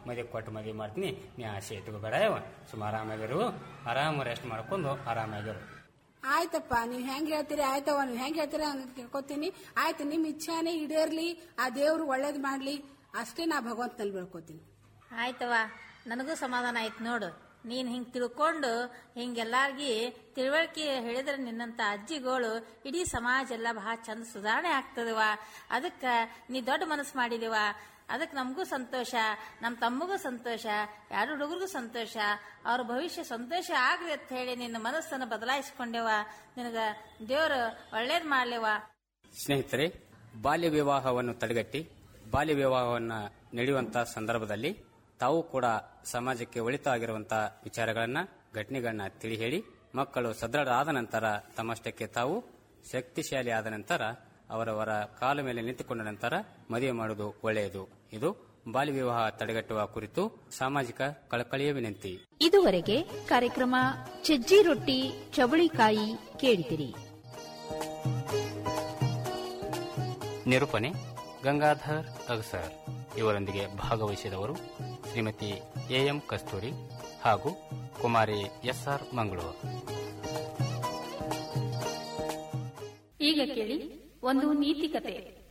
ಮದುವೆ ಕೊಟ್ಟು ಮದುವೆ ಮಾಡ್ತೀನಿ, ನೀ ಆಸೆ ಇಟ್ಕೋಬೇಡ. ಸುಮ್ಮ ಆರಾಮಾಗಿರು, ಆರಾಮ ರೆಸ್ಟ್ ಮಾಡ್ಕೊಂಡು ಆರಾಮಾಗಿರು. ಆಯ್ತಪ್ಪ, ನೀವ್ ಹೆಂಗ್ ಹೇಳ್ತೀರಿ ಆಯ್ತವ, ನೀವ್ ಹೆಂಗ್ ಹೇಳ್ತೀರ ಕೇಳ್ಕೊತೀನಿ. ಆಯ್ತು, ನಿಮ್ ಇಚ್ಛಾನೆ ಈಡೇರ್ಲಿ, ಆ ದೇವ್ರು ಒಳ್ಳೇದ್ ಮಾಡ್ಲಿ ಅಷ್ಟೇ ನಾ ಭಗವಂತನಲ್ಲಿ ಬೆಳ್ಕೊತೀನಿ. ಆಯ್ತವ, ನನಗೂ ಸಮಾಧಾನ ಆಯ್ತು ನೋಡು. ನೀನ್ ಹಿಂಗ್ ತಿಳ್ಕೊಂಡು ಹಿಂಗೆಲ್ಲಾರ್ಗಿ ತಿಳುವಳಿಕೆ ಹೇಳಿದ್ರೆ ನಿನ್ನಂತ ಅಜ್ಜಿಗಳು ಇಡೀ ಸಮಾಜ ಎಲ್ಲ ಬಹಳ ಚಂದ ಸುಧಾರಣೆ ಆಗ್ತದವ. ಅದಕ್ಕ ನೀ ದೊಡ್ಡ ಮನಸ್ಸು ಮಾಡಿದಿವ, ಅದಕ್ಕೆ ನಮಗೂ ಸಂತೋಷ, ನಮ್ಮ ತಮ್ಮಗೂ ಸಂತೋಷ, ಎರಡು ಹುಡುಗರಿಗೂ ಸಂತೋಷ, ಅವ್ರ ಭವಿಷ್ಯ ಸಂತೋಷ ಆಗ್ಲಿ ಅಂತ ಹೇಳಿ ನಿನ್ನ ಮನಸ್ಸನ್ನು ಬದಲಾಯಿಸಿಕೊಂಡೆವ. ನಿನಗ ದೇವ್ರು ಒಳ್ಳೇದ್ ಮಾಡ್ಲೇವ. ಸ್ನೇಹಿತರೆ, ಬಾಲ್ಯ ವಿವಾಹವನ್ನು ತಡೆಗಟ್ಟಿ ಬಾಲ್ಯ ವಿವಾಹವನ್ನು ನಡೆಯುವಂತಹ ಸಂದರ್ಭದಲ್ಲಿ ತಾವು ಕೂಡ ಸಮಾಜಕ್ಕೆ ಒಳಿತಾಗಿರುವಂತಹ ವಿಚಾರಗಳನ್ನ, ಘಟನೆಗಳನ್ನ ತಿಳಿ ಹೇಳಿ ಮಕ್ಕಳು ಸದೃಢ ಆದ ನಂತರ ತಮ್ಮಷ್ಟಕ್ಕೆ ತಾವು ಶಕ್ತಿಶಾಲಿ ಆದ ನಂತರ ಅವರವರ ಕಾಲ ಮೇಲೆ ನಿಂತುಕೊಂಡ ನಂತರ ಮದುವೆ ಮಾಡುವುದು ಒಳ್ಳೆಯದು. ಇದು ಬಾಲ್ಯ ವಿವಾಹ ತಡೆಗಟ್ಟುವ ಕುರಿತು ಸಾಮಾಜಿಕ ಕಳಕಳಿಯ ವಿನಂತಿ. ಇದುವರೆಗೆ ಕಾರ್ಯಕ್ರಮ ಸಜ್ಜಿ ರೊಟ್ಟಿ ಚವಳಿಕಾಯಿ ಕೇಳಿದಿರಿ. ನಿರೂಪಣೆ ಗಂಗಾಧರ್ ಅಗಸರ್. ಇವರೊಂದಿಗೆ ಭಾಗವಹಿಸಿದವರು ಶ್ರೀಮತಿ ಎಎಂ ಕಸ್ತೂರಿ ಹಾಗೂ ಕುಮಾರಿ ಎಸ್ಆರ್ ಮಂಗಳೂರು. ಈಗ ಕೇಳಿ ಒಂದು ನೀತಿ ಕತೆ.